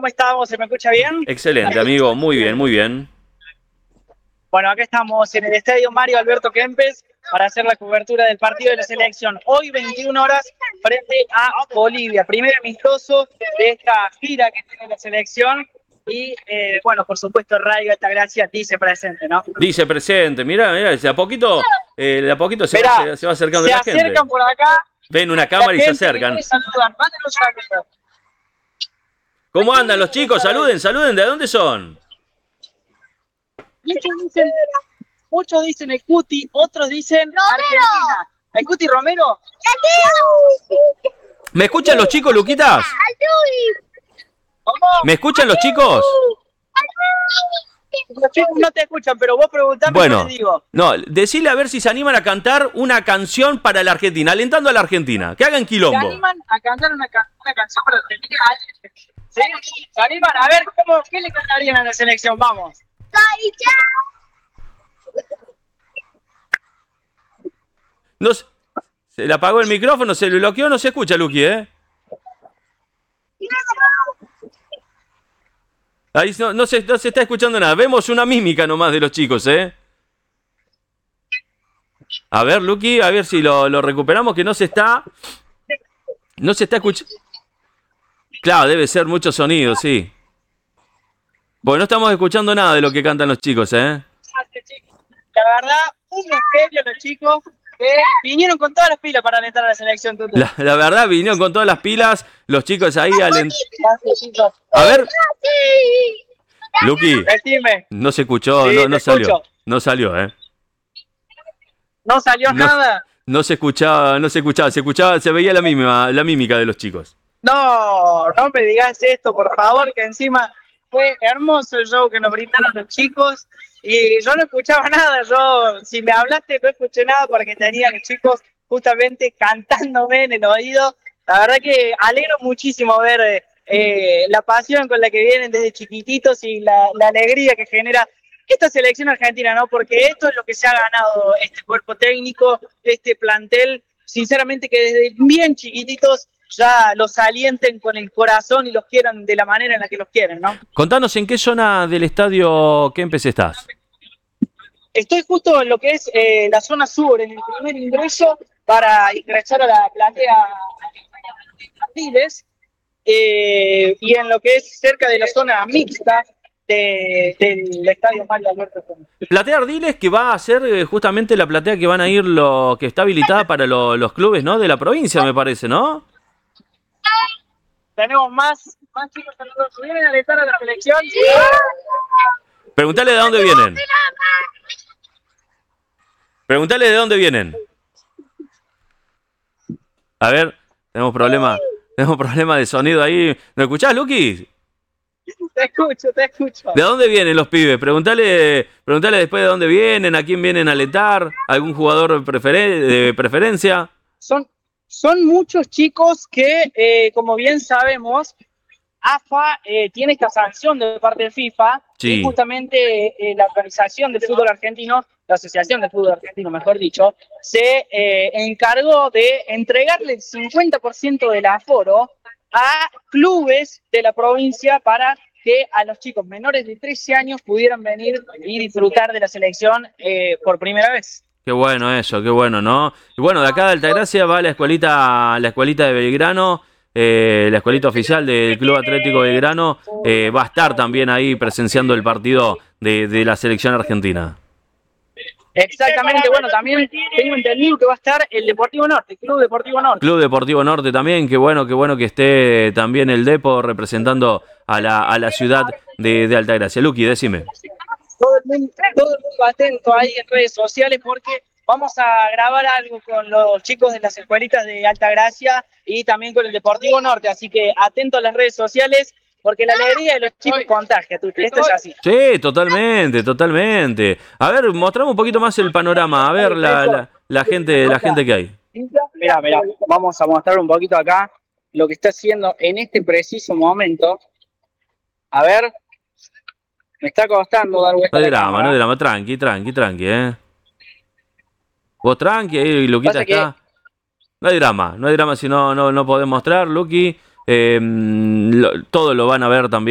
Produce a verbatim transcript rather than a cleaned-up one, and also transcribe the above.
¿cómo estamos? ¿Se me escucha bien? Excelente, amigo, muy bien, muy bien. Bueno, acá estamos en el Estadio Mario Alberto Kempes para hacer la cobertura del partido de la selección. Hoy, veintiuna horas, frente a Bolivia. Primer amistoso de esta gira que tiene la selección. Y, eh, bueno, por supuesto, Radio Altagracia dice presente, ¿no? Dice presente, mira, mira, de a poquito, eh, de a poquito se, Mirá, va, se va acercando se la gente. acercan por acá. Ven una cámara y se acercan. Saludan, mándenos saludos. ¿Cómo andan los chicos? Saluden, saluden, ¿de dónde son? Muchos dicen, muchos dicen el Cuti, otros dicen Argentina. ¿El Cuti Romero? ¿Me escuchan los chicos, Luquitas? ¿Cómo? ¿Me escuchan los chicos? Los chicos no te escuchan, pero vos preguntame, Bueno, yo te digo. no, decirle a ver si se animan a cantar una canción para la Argentina, alentando a la Argentina, que hagan ¿Se quilombo. animan a cantar una, ca una canción para Argentina? ¿Sí? ¿Se animan? A ver, ¿cómo, ¿qué le cantarían a la selección? Vamos. No, se se le apagó el micrófono, se le bloqueó, no se escucha, Luqui, ¿eh? Ahí no, no, se, no se está escuchando nada. Vemos una mímica nomás de los chicos, ¿eh? A ver, Luqui, a ver si lo, lo recuperamos, que no se está... No se está escuchando... Claro, debe ser mucho sonido, sí. Bueno, no estamos escuchando nada de lo que cantan los chicos, ¿eh? La verdad, un misterio los chicos que vinieron con todas las pilas para alentar a la selección. Tutu. La, la verdad, vinieron con todas las pilas, los chicos ahí alent... A ver... Luqui, Decime, no se escuchó, Sí, no, te no salió. escucho. No salió, ¿eh? no salió No. nada. No se escuchaba, no se escuchaba, se escuchaba, se veía la mímica, la mímica de los chicos. No, no me digas esto, por favor, que encima fue hermoso el show que nos brindaron los chicos y yo no escuchaba nada. Yo, si me hablaste, no escuché nada porque tenía a los chicos justamente cantándome en el oído. La verdad que alegro muchísimo ver eh, la pasión con la que vienen desde chiquititos y la, la alegría que genera esta selección argentina, ¿no? Porque esto es lo que se ha ganado este cuerpo técnico, este plantel, sinceramente que desde bien chiquititos ya los alienten con el corazón y los quieran de la manera en la que los quieren, ¿no? Contanos en qué zona del estadio Kempes estás. Estoy justo en lo que es eh, la zona sur, en el primer ingreso para ingresar a la platea infantiles eh, y en lo que es cerca de la zona mixta de, del estadio Mario Alberto Kempes. Platea Ardiles, que va a ser eh, justamente la platea que van a ir, lo que está habilitada para lo, los clubes, ¿no? De la provincia, me parece, ¿no? Tenemos más, más chicos que nosotros. ¿Vienen a alentar a la selección? Sí. Preguntale de dónde vienen. Preguntale de dónde vienen. A ver, tenemos problema, tenemos problema de sonido ahí. ¿Me escuchás, Luqui? Te escucho, te escucho. ¿De dónde vienen los pibes? Preguntale, preguntale después de dónde vienen, a quién vienen a alentar, algún jugador preferen- de preferencia. Son, son muchos chicos que, eh, como bien sabemos, A F A eh, tiene esta sanción de parte de FIFA Sí. y justamente eh, la organización del fútbol argentino, la Asociación del Fútbol Argentino, mejor dicho, se eh, encargó de entregarle el cincuenta por ciento del aforo a clubes de la provincia para que a los chicos menores de trece años pudieran venir y disfrutar de la selección eh, por primera vez. Qué bueno eso, qué bueno, ¿no? Y bueno, de acá de Altagracia va la escuelita, la escuelita de Belgrano, eh, la escuelita oficial del Club Atlético Belgrano, eh, va a estar también ahí presenciando el partido de, de la selección argentina. Exactamente, bueno, también tengo entendido que va a estar el Deportivo Norte, Club Deportivo Norte. Club Deportivo Norte también, qué bueno, qué bueno que esté también el Depo representando a la, a la ciudad de, de Altagracia. Luqui, decime. Todo el, mundo, todo el mundo atento ahí en redes sociales porque vamos a grabar algo con los chicos de las escuelitas de Altagracia y también con el Deportivo Norte, así que atento a las redes sociales porque la alegría de los chicos contagia, tú, esto es así. Sí, totalmente, totalmente. A ver, mostrame un poquito más el panorama, a ver la, la, la gente, la gente que hay. Mirá, mirá, vamos a mostrar un poquito acá lo que está haciendo en este preciso momento. A ver, me está costando dar vuelta. No hay la drama, cámara. no hay drama, tranqui, tranqui, tranqui, eh. Vos tranqui, ahí Luquita Pasa está. No hay drama, no hay drama si no, no, no podés mostrar, Luqui. Eh, lo- todo lo van a ver también.